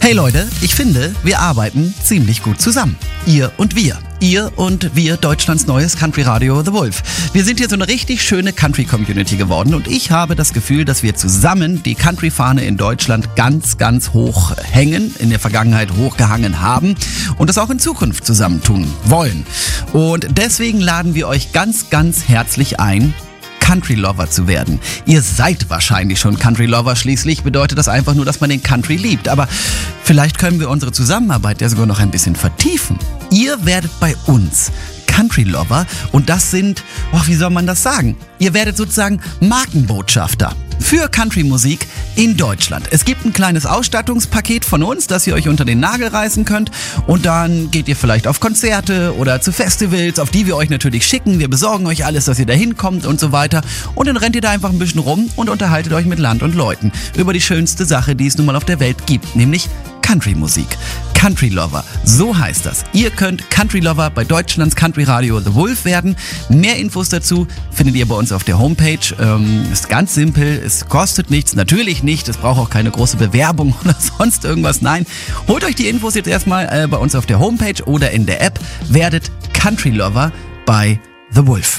Hey Leute, ich finde, wir arbeiten ziemlich gut zusammen. Ihr und wir. Ihr und wir, Deutschlands neues Country-Radio The Wolf. Wir sind hier so eine richtig schöne Country-Community geworden und ich habe das Gefühl, dass wir zusammen die Country-Fahne in Deutschland ganz, ganz hoch hängen, in der Vergangenheit hochgehangen haben und das auch in Zukunft zusammen tun wollen. Und deswegen laden wir euch ganz, ganz herzlich ein, Country Lover zu werden. Ihr seid wahrscheinlich schon Country Lover, schließlich bedeutet das einfach nur, dass man den Country liebt. Aber vielleicht können wir unsere Zusammenarbeit ja sogar noch ein bisschen vertiefen. Ihr werdet bei uns Country Lover und das sind, wie soll man das sagen? Ihr werdet sozusagen Markenbotschafter für Country-Musik in Deutschland. Es gibt ein kleines Ausstattungspaket von uns, das ihr euch unter den Nagel reißen könnt und dann geht ihr vielleicht auf Konzerte oder zu Festivals, auf die wir euch natürlich schicken. Wir besorgen euch alles, dass ihr da hinkommt und so weiter und dann rennt ihr da einfach ein bisschen rum und unterhaltet euch mit Land und Leuten über die schönste Sache, die es nun mal auf der Welt gibt, nämlich Country-Musik. Country Lover, so heißt das. Ihr könnt Country Lover bei Deutschlands Country Radio The Wolf werden. Mehr Infos dazu findet ihr bei uns auf der Homepage. Ist ganz simpel, es kostet nichts, natürlich nicht, es braucht auch keine große Bewerbung oder sonst irgendwas. Nein, holt euch die Infos jetzt erstmal bei uns auf der Homepage oder in der App. Werdet Country Lover bei The Wolf.